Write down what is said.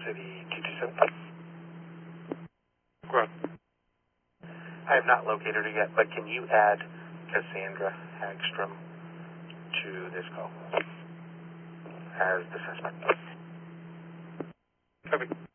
City 227. Go ahead. I have not located her yet, but can you add Cassandra Hagstrom to this call as the suspect? Copy.